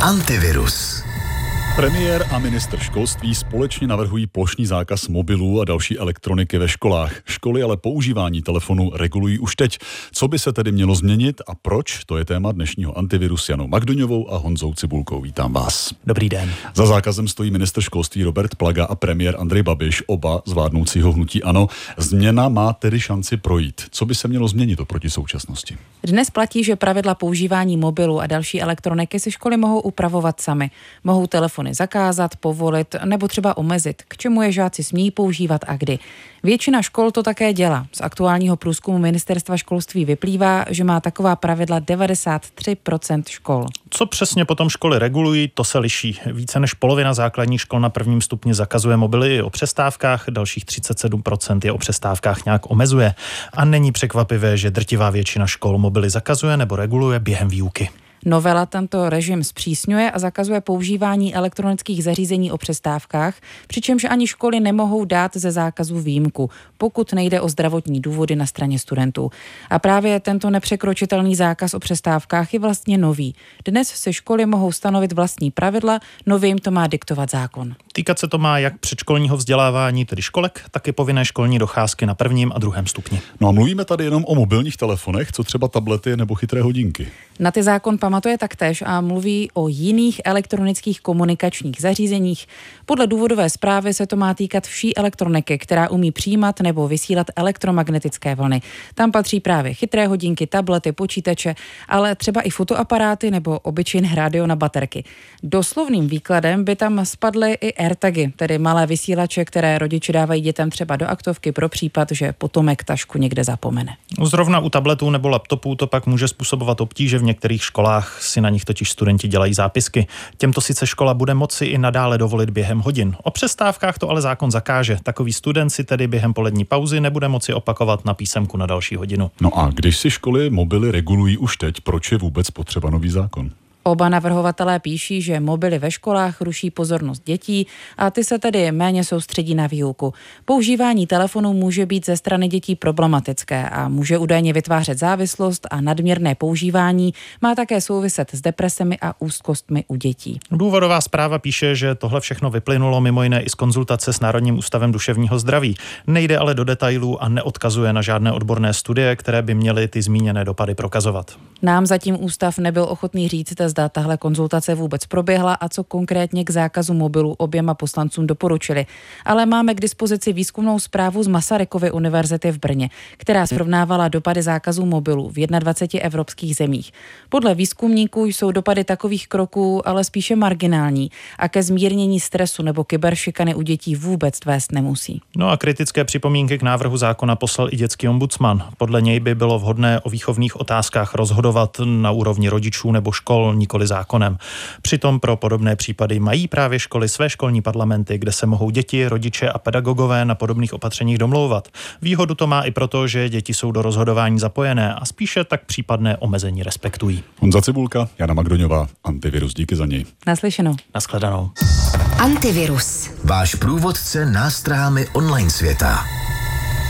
Antivirus. Premiér a ministr školství společně navrhují plošný zákaz mobilů a další elektroniky ve školách. Školy ale používání telefonu regulují už teď. Co by se tedy mělo změnit a proč? To je téma dnešního Antiviru s Janou Magdoňovou a Honzou Cibulkou. Vítám vás. Dobrý den. Za zákazem stojí ministr školství Robert Plaga a premiér Andrej Babiš, oba z vládnoucího hnutí ANO. Změna má tedy šanci projít. Co by se mělo změnit oproti současnosti? Dnes platí, že pravidla používání mobilu a další elektroniky si školy mohou upravovat sami. Mohou telefony zakázat, povolit nebo třeba omezit, k čemu je žáci smějí používat a kdy. Většina škol to také dělá. Z aktuálního průzkumu ministerstva školství vyplývá, že má taková pravidla 93% škol. Co přesně potom školy regulují, to se liší. Více než polovina základních škol na prvním stupni zakazuje mobily o přestávkách, dalších 37% je o přestávkách nějak omezuje. A není překvapivé, že drtivá většina škol mobily zakazuje nebo reguluje během výuky. Novela tento režim zpřísňuje a zakazuje používání elektronických zařízení o přestávkách, přičemž ani školy nemohou dát ze zákazu výjimku, pokud nejde o zdravotní důvody na straně studentů. A právě tento nepřekročitelný zákaz o přestávkách je vlastně nový. Dnes si školy mohou stanovit vlastní pravidla, nově jim to má diktovat zákon. Týkat se to má jak předškolního vzdělávání, tedy školek, tak i povinné školní docházky na prvním a druhém stupni. No a mluvíme tady jenom o mobilních telefonech, co třeba tablety nebo chytré hodinky. Na ty zákon pamatuje taktéž a mluví o jiných elektronických komunikačních zařízeních. Podle důvodové zprávy se to má týkat vší elektroniky, která umí přijímat nebo vysílat elektromagnetické vlny. Tam patří právě chytré hodinky, tablety, počítače, ale třeba i fotoaparáty nebo obyčejné rádio na baterky. Doslovným výkladem by tam spadly i AirTagy, tedy malé vysílače, které rodiče dávají dětem třeba do aktovky pro případ, že potomek tašku někde zapomene. Zrovna u tabletů nebo laptopů to pak může způsobovat obtíže. V některých školách si na nich totiž studenti dělají zápisky. Těmto sice škola bude moci i nadále dovolit během hodin. O přestávkách to ale zákon zakáže. Takový student si tedy během polední pauzy nebude moci opakovat na písemku na další hodinu. No a když si školy mobily regulují už teď, proč je vůbec potřeba nový zákon? Oba navrhovatelé píší, že mobily ve školách ruší pozornost dětí a ty se tedy méně soustředí na výuku. Používání telefonu může být ze strany dětí problematické a může údajně vytvářet závislost a nadměrné používání má také souviset s depresemi a úzkostmi u dětí. Důvodová zpráva píše, že tohle všechno vyplynulo mimo jiné i z konzultace s Národním ústavem duševního zdraví. Nejde ale do detailů a neodkazuje na žádné odborné studie, které by měly ty zmíněné dopady prokazovat. Nám zatím ústav nebyl ochotný říct, zda tahle konzultace vůbec proběhla a co konkrétně k zákazu mobilu oběma poslancům doporučili. Ale máme k dispozici výzkumnou zprávu z Masarykovy univerzity v Brně, která srovnávala dopady zákazu mobilu v 21 evropských zemích. Podle výzkumníků jsou dopady takových kroků ale spíše marginální a ke zmírnění stresu nebo kyberšikany u dětí vůbec vést nemusí. No a kritické připomínky k návrhu zákona poslal i dětský ombudsman. Podle něj by bylo vhodné o výchovných otázkách rozhodovat na úrovni rodičů nebo škol, nikoli zákonem. Přitom pro podobné případy mají právě školy své školní parlamenty, kde se mohou děti, rodiče a pedagogové na podobných opatřeních domlouvat. Výhodu to má i proto, že děti jsou do rozhodování zapojené a spíše tak případné omezení respektují. Honza Cibulka, Jana Magdoňová, Antivirus, díky za něj. Naslyšenou. Nashledanou. Antivirus. Váš průvodce nástrahami online světa.